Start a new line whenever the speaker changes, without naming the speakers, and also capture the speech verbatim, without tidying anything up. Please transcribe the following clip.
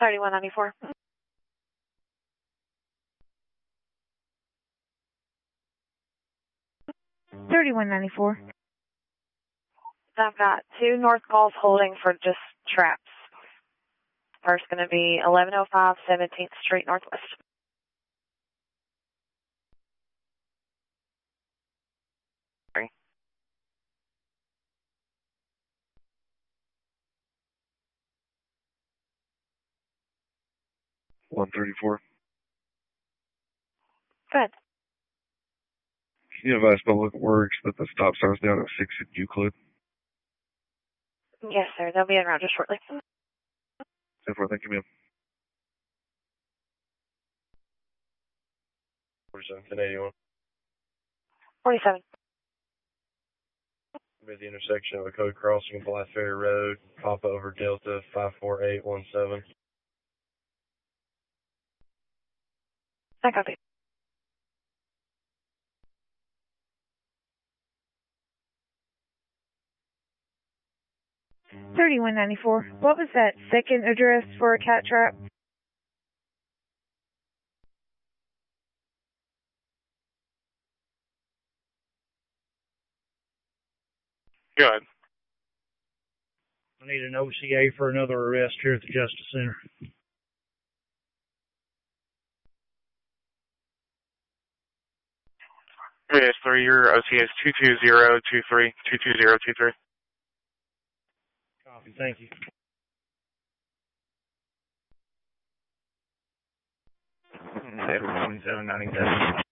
thirty-one ninety-four.
thirty-one ninety-four.
I've got two north calls holding for just traps. First going to be eleven oh five seventeenth Street Northwest. Sorry.
one thirty-four.
Good.
Can you advise Public Works that the stop sign's down at six at Euclid?
Yes, sir. They'll be in route just shortly.
ten four, thank you, ma'am. forty-seven, ten eighty-one.
forty-seven.
At the intersection of a code crossing of Blythe Ferry Road, pop over Delta five four eight one seven.
I copy.
thirty-one ninety-four. What was that second address for a cat trap?
Good.
I need an O C A for another arrest here at the Justice Center.
Yes, sir. Your O C A is two two zero two three, two two zero two three.
Copy, thank you.
twenty-seven ninety-seven.